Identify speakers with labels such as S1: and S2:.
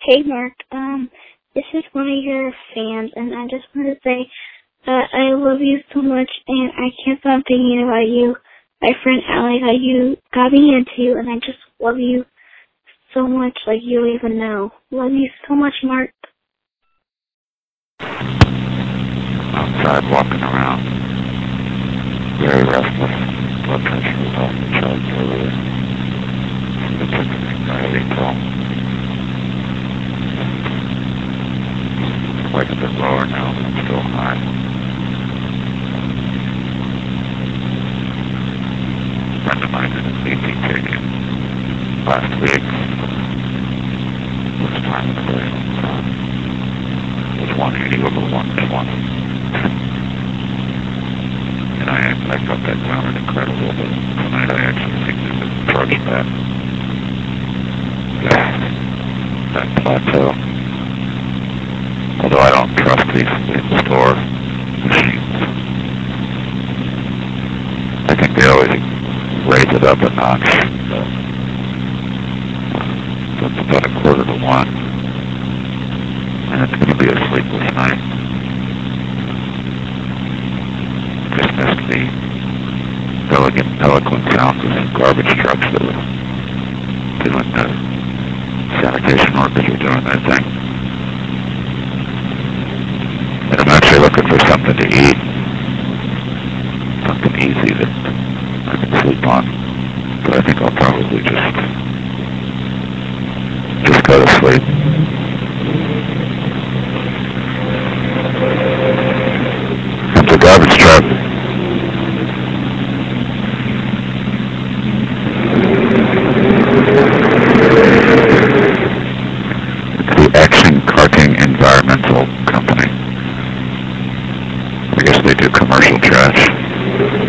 S1: Hey Mark, this is one of your fans, and I just want to say that I love you so much, and I can't stop thinking about you, my friend Allie, how you got me into, and I just love you so much, like you don't even know. Love you so much, Mark.
S2: Outside walking around, very restless, blood pressure was off the charts earlier. So took an anxiety pill. Quite a bit lower now, but still high. A friend of mine did a CT taken last week. This time of the day. It was 180 over 120. And I got that down an incredible bit. Tonight I actually think we could approach that plateau. Although I don't trust these in-store machines. I think they always raise it up a notch. So it's about 1:45, and it's going to be a sleepless night. Just missed the eloquent sounds of some garbage trucks that were doing the sanitation workers were doing their thing. And I'm actually looking for something to eat. Something easy that I can sleep on. But I think I'll probably just go to sleep. It's a garbage truck. It's the Action Carting Environmental Company. I guess they do commercial trash.